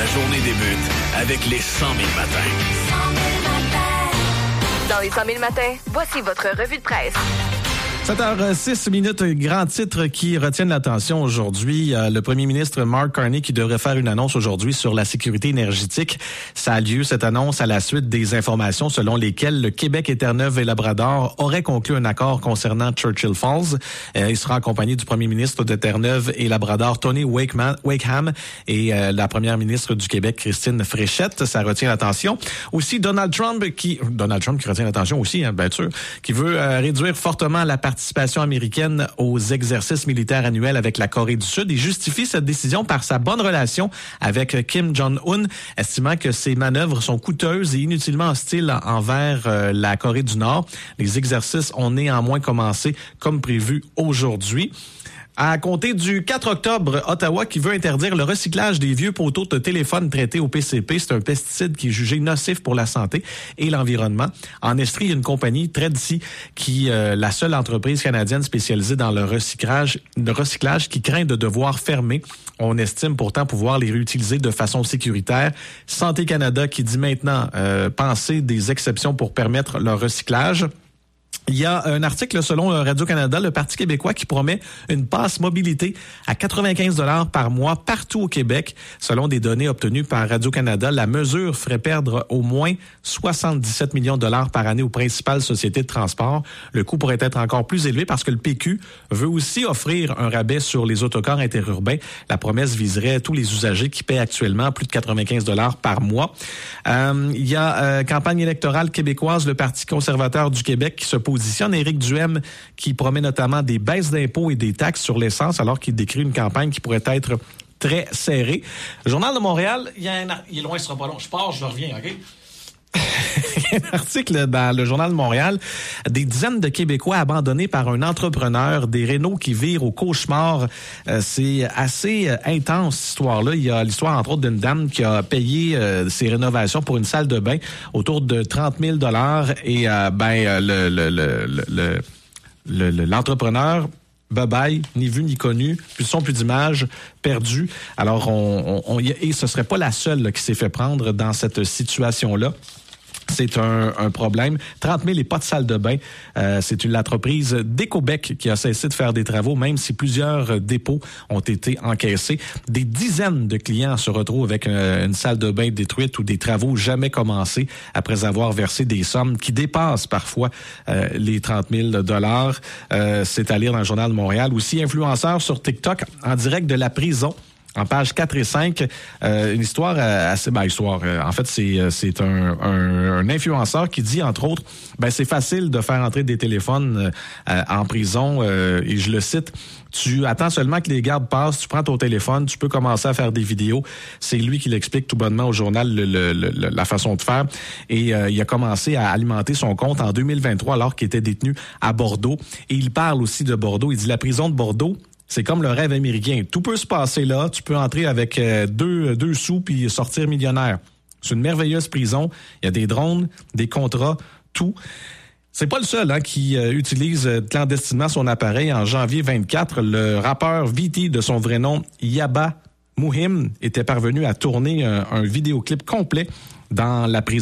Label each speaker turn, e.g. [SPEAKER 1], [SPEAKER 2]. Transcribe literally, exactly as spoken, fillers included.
[SPEAKER 1] journée débute avec les cent mille matins.
[SPEAKER 2] cent mille matins.
[SPEAKER 3] Dans les cent mille matins, voici votre revue de presse.
[SPEAKER 4] sept heures six minutes, grands titres qui retiennent l'attention aujourd'hui. Euh, le premier ministre Mark Carney qui devrait faire une annonce aujourd'hui sur la sécurité énergétique. Ça a lieu, cette annonce, à la suite des informations selon lesquelles le Québec et Terre-Neuve et Labrador auraient conclu un accord concernant Churchill Falls. Euh, il sera accompagné du premier ministre de Terre-Neuve et Labrador, Tony Wakeman, Wakeham, et euh, la première ministre du Québec, Christine Fréchette. Ça retient l'attention. Aussi, Donald Trump qui... Donald Trump qui retient l'attention aussi, hein, bien sûr, qui veut euh, réduire fortement la participation participation américaine aux exercices militaires annuels avec la Corée du Sud et justifie cette décision par sa bonne relation avec Kim Jong-un, estimant que ces manœuvres sont coûteuses et inutilement hostiles envers euh, la Corée du Nord. Les exercices ont néanmoins commencé comme prévu aujourd'hui. À compter du quatre octobre, Ottawa qui veut interdire le recyclage des vieux poteaux de téléphone traités au P C P. C'est un pesticide qui est jugé nocif pour la santé et l'environnement. En Estrie, il y a une compagnie, Tredcy, qui euh, la seule entreprise canadienne spécialisée dans le recyclage, le recyclage qui craint de devoir fermer. On estime pourtant pouvoir les réutiliser de façon sécuritaire. Santé Canada qui dit maintenant euh, penser des exceptions pour permettre leur recyclage. Il y a un article selon Radio-Canada, le Parti québécois, qui promet une passe mobilité à quatre-vingt-quinze dollars par mois partout au Québec. Selon des données obtenues par Radio-Canada, la mesure ferait perdre au moins soixante-dix-sept millions de dollars par année aux principales sociétés de transport. Le coût pourrait être encore plus élevé parce que le P Q veut aussi offrir un rabais sur les autocars interurbains. La promesse viserait tous les usagers qui paient actuellement plus de quatre-vingt-quinze dollars par mois. Euh, il y a euh, campagne électorale québécoise, le Parti conservateur du Québec qui se positionne. Éric Duhem qui promet notamment des baisses d'impôts et des taxes sur l'essence alors qu'il décrit une campagne qui pourrait être très serrée. Le Journal de Montréal, il y a un... il est loin, il sera pas long. Je pars, je reviens, OK? Il y a un article dans le Journal de Montréal, des dizaines de Québécois abandonnés par un entrepreneur, des rénaux qui virent au cauchemar. Euh, c'est assez euh, intense, cette histoire-là. Il y a l'histoire, entre autres, d'une dame qui a payé euh, ses rénovations pour une salle de bain autour de trente mille dollars et euh, ben le, le, le, le, le, le, l'entrepreneur... bye-bye, ni vu ni connu, plus de son, plus d'image, perdu. Alors, on, on, on, et ce serait pas la seule là, qui s'est fait prendre dans cette situation-là. C'est un, un problème. trente mille et pas de salle de bain. Euh, c'est une entreprise d'Écobec qui a cessé de faire des travaux, même si plusieurs dépôts ont été encaissés. Des dizaines de clients se retrouvent avec une, une salle de bain détruite ou des travaux jamais commencés après avoir versé des sommes qui dépassent parfois euh, les trente mille dollars. Euh, c'est à lire dans le Journal de Montréal. Aussi, influenceur sur TikTok en direct de la prison. En page quatre et cinq, euh, une histoire assez... Ben, histoire, euh, en fait, c'est, c'est un, un, un influenceur qui dit, entre autres, ben c'est facile de faire entrer des téléphones euh, en prison, euh, et je le cite, « Tu attends seulement que les gardes passent, tu prends ton téléphone, tu peux commencer à faire des vidéos. » C'est lui qui l'explique tout bonnement au journal, le, le, le, la façon de faire. Et euh, il a commencé à alimenter son compte en deux mille vingt-trois alors qu'il était détenu à Bordeaux. Et il parle aussi de Bordeaux. Il dit « La prison de Bordeaux, c'est comme le rêve américain. Tout peut se passer là. Tu peux entrer avec euh, deux, deux sous puis sortir millionnaire. C'est une merveilleuse prison. Il y a des drones, des contrats, tout. » C'est pas le seul hein, qui euh, utilise clandestinement son appareil. En janvier vingt-quatre, le rappeur V T, de son vrai nom, Yaba Muhim, était parvenu à tourner un, un vidéoclip complet dans la prison.